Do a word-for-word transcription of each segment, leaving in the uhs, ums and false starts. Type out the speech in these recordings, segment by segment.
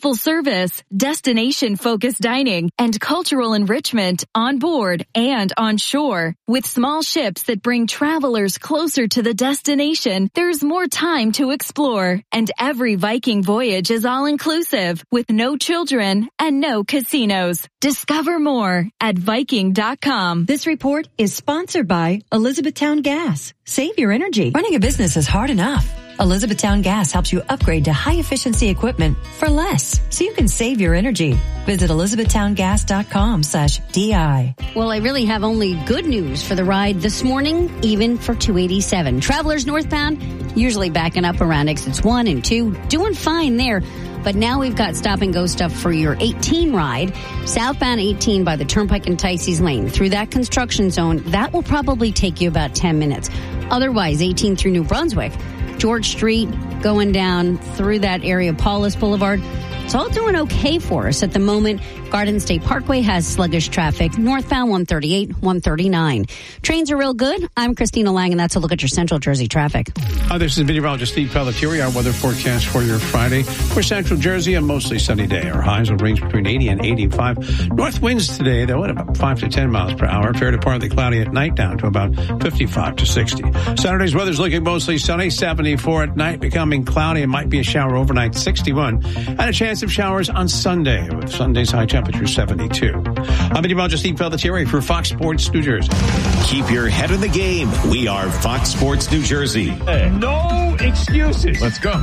thoughtful service, destination-focused dining, and cultural enrichment on board and on shore. With small ships that bring travelers closer to the destination, there's more time to explore. And every Viking voyage is all-inclusive, with no children and no casinos. Discover more at Viking dot com. This report is sponsored by Elizabethtown Gas. Save your energy. Running a business is hard enough. Elizabethtown Gas helps you upgrade to high-efficiency equipment for less, so you can save your energy. Visit elizabethtowngas.com slash DI. Well, I really have only good news for the ride this morning, even for two eighty-seven. Travelers northbound, usually backing up around exits one and two, doing fine there. But now we've got stop-and-go stuff for your eighteen ride. Southbound eighteen by the Turnpike and Ticey's Lane. Through that construction zone, that will probably take you about ten minutes. Otherwise, eighteen through New Brunswick, George Street, going down through that area, Paulus Boulevard. It's all doing okay for us at the moment. Garden State Parkway has sluggish traffic. Northbound one thirty-eight, one thirty-nine. Trains are real good. I'm Christina Lang, and that's a look at your Central Jersey traffic. Hi, this is meteorologist Steve Pelletieri. Our weather forecast for your Friday. For Central Jersey, a mostly sunny day. Our highs will range between eighty and eighty-five. North winds today, though, at about five to ten miles per hour. Fair to partly cloudy at night, down to about fifty-five to sixty. Saturday's weather's looking mostly sunny, seventy-four at night, becoming cloudy. It might be a shower overnight, sixty-one. And a chance of showers on Sunday, with Sunday's high temperature seventy-two. I'm meteorologist Steve Pelletieri for Fox Sports New Jersey. Keep your head in the game. We are Fox Sports New Jersey. Hey, no excuses. Let's go.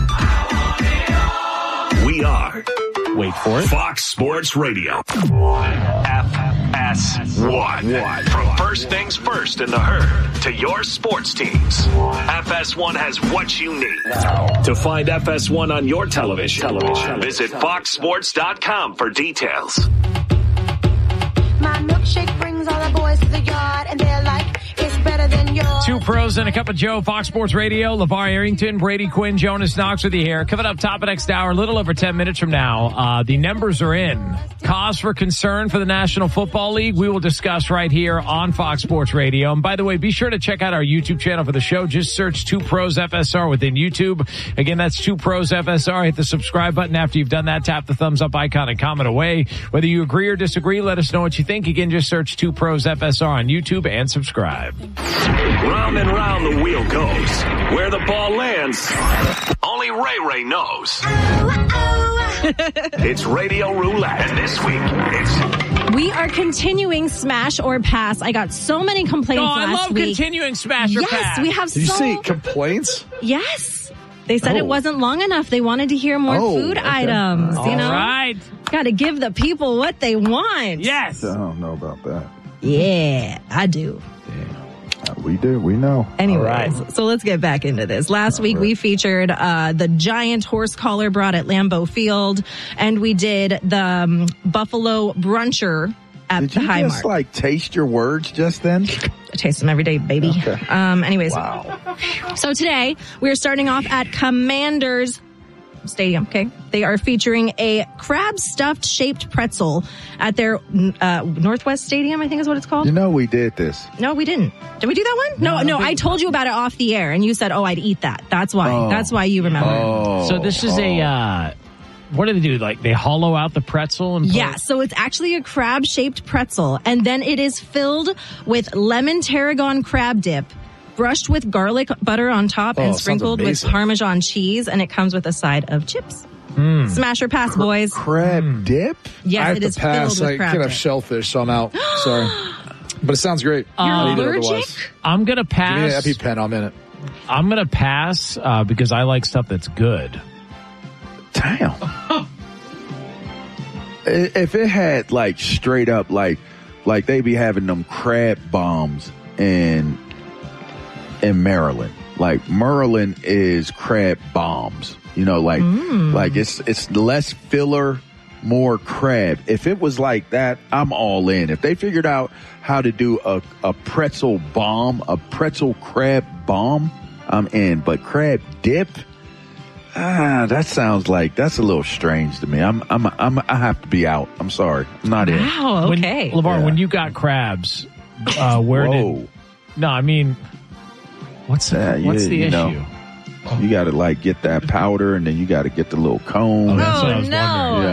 We are, wait for it, Fox Sports Radio. F S one. From first things first in the herd to your sports teams, F S one has what you need. To find F S one on your television, television. visit fox sports dot com for details. My milkshake brings all the boys to the yard, and they're like, it's better than yours. Two pros and a cup of Joe, Fox Sports Radio. LeVar Arrington, Brady Quinn, Jonas Knox with you here. Coming up top of next hour, a little over ten minutes from now, uh, the numbers are in. Cause for concern for the National Football League, we will discuss right here on Fox Sports Radio. And by the way, be sure to check out our YouTube channel for the show. Just search Two Pros F S R within YouTube. Again, that's Two Pros F S R. Hit the subscribe button. After you've done that, tap the thumbs up icon and comment away. Whether you agree or disagree, let us know what you think. Again, just search Two Pros F S R on YouTube and subscribe. Round and round the wheel goes. Where the ball lands, only Ray Ray knows. It's Radio Roulette. And this week, it's... We are continuing Smash or Pass. I got so many complaints oh, last week. I love week. continuing Smash or yes, Pass. Yes, we have Did so... you see complaints? Yes. They said oh. it wasn't long enough. They wanted to hear more oh, food okay. items. All you know? right. Got to give the people what they want. Yes. I don't know about that. Yeah, I do. Uh, we do. We know. Anyways, right. So let's get back into this. Last All week right. we featured uh, the giant horse collar brought at Lambeau Field, and we did the um, Buffalo Bruncher at Did the you Highmark. just like taste your words just then? I taste them every day, baby. Okay. Um, anyways, wow. So today we are starting off at Commanders Stadium. Okay, they are featuring a crab stuffed shaped pretzel at their uh, Northwest Stadium, I think is what it's called. You know we did this. No, we didn't. Did we do that one? No, no. no I told you about it off the air, and you said, "Oh, I'd eat that." That's why. Oh. That's why you remember. Oh. So this is oh. a. Uh, what do they do? Like they hollow out the pretzel and. Put yeah. So it's actually a crab shaped pretzel, and then it is filled with lemon tarragon crab dip, brushed with garlic butter on top, oh, and sprinkled with amazing. Parmesan cheese, and it comes with a side of chips. Mm. Smash or pass, boys. Crab Mm. dip? Yes, I have it to is pass. filled with I crab could have dip. shellfish, so I'm out. Sorry. But it sounds great. You're Um, allergic? I'm gonna pass. Give me an EpiPen. I'm in it. I'm gonna pass uh, because I like stuff that's good. Damn. If it had like straight up like like they be having them crab bombs in in Maryland. Like Maryland is crab bombs. You know, like Mm. like it's it's less filler, more crab. If it was like that, I'm all in. If they figured out how to do a, a pretzel bomb, a pretzel crab bomb, I'm in. But crab dip, ah, that sounds like that's a little strange to me. I'm I'm I'm I have to be out. I'm sorry, I'm not in. Wow. Okay. When, LeVar, Yeah. when you got crabs, uh, where Whoa. did? No, I mean, what's the, Yeah, what's you- the you issue? know. You got to like get that powder, and then you got to get the little cone. Oh, that's what I Oh, was no. wondering. Yeah.